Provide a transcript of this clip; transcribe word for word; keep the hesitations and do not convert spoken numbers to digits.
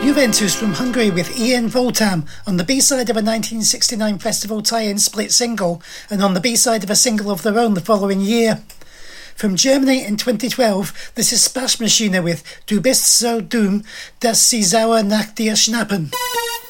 Juventus from Hungary with Ian Voltam on the B-side of a nineteen sixty-nine festival tie-in split single and on the B-side of a single of their own the following year. From Germany in twenty twelve, this is Spashmaschine with Du bist so dumm, dass sie sauer nach dir schnappen.